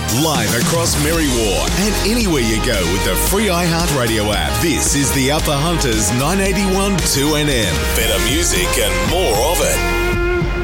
Live across Merriwa and anywhere you go with the free iHeartRadio app. This is the Upper Hunters 981 2NM. Better music and more of it.